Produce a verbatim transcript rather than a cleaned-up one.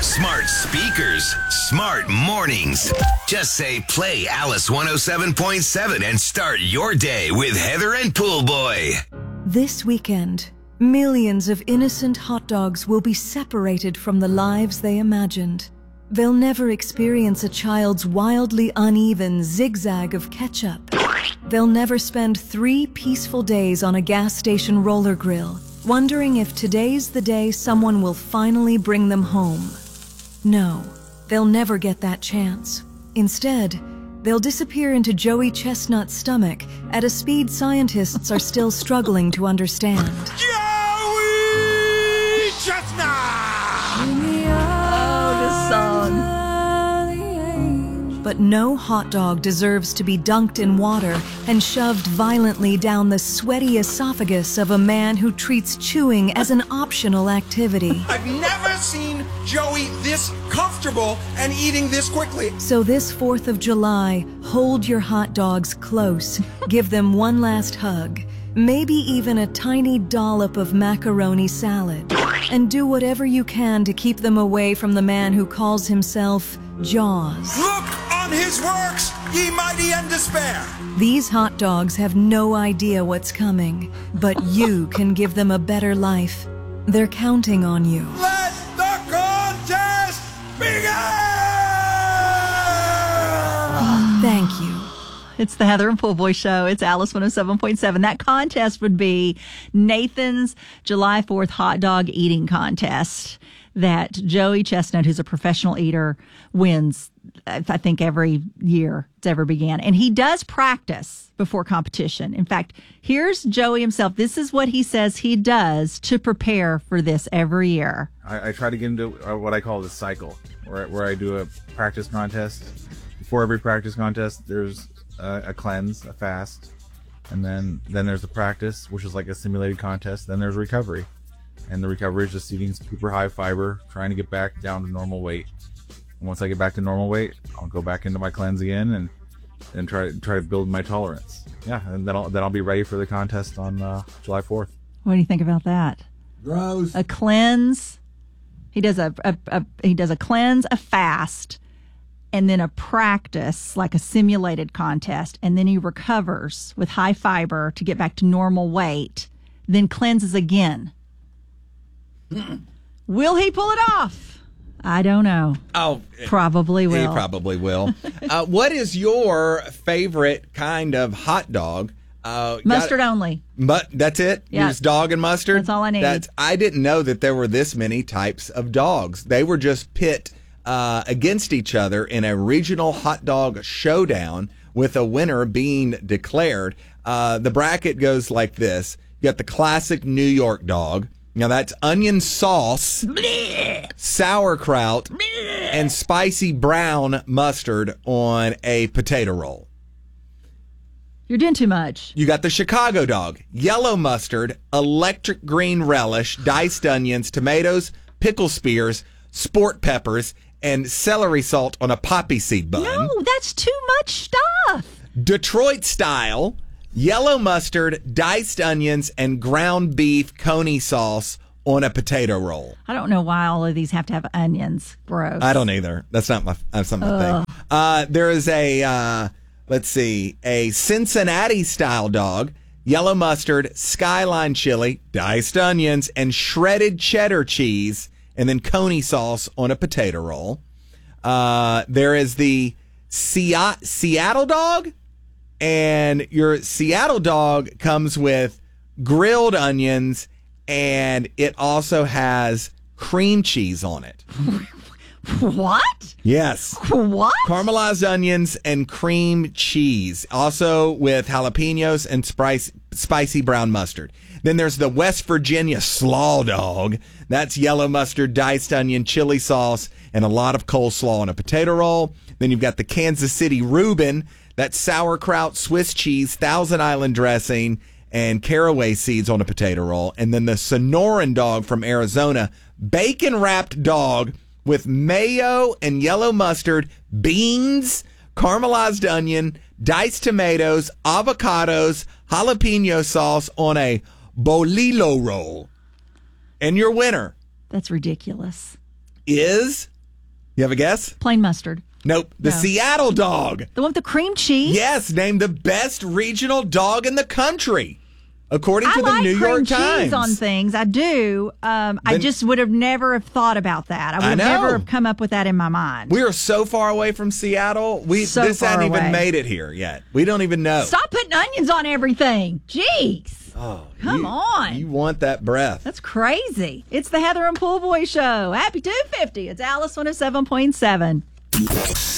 Smart speakers, smart mornings. Just say play Alice one oh seven point seven and start your day with Heather and Pool Boy. This weekend, millions of innocent hot dogs will be separated from the lives they imagined. They'll never experience a child's wildly uneven zigzag of ketchup. They'll never spend three peaceful days on a gas station roller grill, wondering if today's the day someone will finally bring them home. No, they'll never get that chance. Instead, they'll disappear into Joey Chestnut's stomach at a speed scientists are still struggling to understand. Joey Chestnut! Oh, this song. But no hot dog deserves to be dunked in water and shoved violently down the sweaty esophagus of a man who treats chewing as an optional activity. I've never seen Joey this comfortable and eating this quickly. So this fourth of July, hold your hot dogs close, give them one last hug, maybe even a tiny dollop of macaroni salad, and do whatever you can to keep them away from the man who calls himself Jaws. Look on his works, ye mighty and despair. These hot dogs have no idea what's coming, but you can give them a better life. They're counting on you. Let the contest begin! Thank you. It's the Heather and Pool Boy Show. It's Alice one oh seven point seven. That contest would be Nathan's July fourth hot dog eating contest that Joey Chestnut, who's a professional eater, wins, I think, every year it's ever began. And he does practice before competition. In fact, here's Joey himself. This is what he says he does to prepare for this every year. I, I try to get into what I call the cycle, where, where I do a practice contest. Before every practice contest, there's a, a cleanse, a fast, and then, then there's the practice, which is like a simulated contest. Then there's recovery. And the recovery is just eating super high fiber, trying to get back down to normal weight. And once I get back to normal weight, I'll go back into my cleanse again and and try try to build my tolerance. Yeah, and then I'll then I'll be ready for the contest on uh, July fourth. What do you think about that? Gross. A cleanse. He does a, a, a he does a cleanse, a fast, and then a practice, like a simulated contest, and then he recovers with high fiber to get back to normal weight, then cleanses again. Will he pull it off? I don't know. Oh, probably will. He probably will. uh, what is your favorite kind of hot dog? Uh, mustard got, only. But that's it. Yeah. Just dog and mustard. That's all I need. That's. I didn't know that there were this many types of dogs. They were just pit uh, against each other in a regional hot dog showdown, with a winner being declared. Uh, the bracket goes like this: you got the classic New York dog. Now, that's onion sauce, bleh, sauerkraut, bleh, and spicy brown mustard on a potato roll. You're doing too much. You got the Chicago dog, yellow mustard, electric green relish, diced onions, tomatoes, pickle spears, sport peppers, and celery salt on a poppy seed bun. No, that's too much stuff. Detroit style, yellow mustard, diced onions, and ground beef coney sauce on a potato roll. I don't know why all of these have to have onions. Gross. I don't either. That's not my, that's not my thing. Uh, there is a, uh, let's see, a Cincinnati style dog, yellow mustard, skyline chili, diced onions, and shredded cheddar cheese, and then coney sauce on a potato roll. Uh, there is the Se- Seattle dog. And your Seattle dog comes with grilled onions, and it also has cream cheese on it. What? Yes. What? Caramelized onions and cream cheese, also with jalapenos and spice, spicy brown mustard. Then there's the West Virginia slaw dog. That's yellow mustard, diced onion, chili sauce, and a lot of coleslaw on a potato roll. Then you've got the Kansas City Reuben. That's sauerkraut, Swiss cheese, Thousand Island dressing, and caraway seeds on a potato roll. And then the Sonoran dog from Arizona, bacon-wrapped dog with mayo and yellow mustard, beans, caramelized onion, diced tomatoes, avocados, jalapeno sauce on a bolillo roll. And your winner That's ridiculous. is You have a guess? Plain mustard. Nope. The No. Seattle dog. The one with the cream cheese? Yes, named the best regional dog in the country, according to I the like New cream York cheese Times. on things. I do. Um, I Then- just would have never have thought about that. I would I have know. never have come up with that in my mind. We are so far away from Seattle. We So this far hadn't even away. made it here yet. We don't even know. Stop putting onions on everything. Jeez. Oh, Come you- on. You want that breath. That's crazy. It's the Heather and Pool Boy Show. Happy two fifty. It's Alice one oh seven point seven.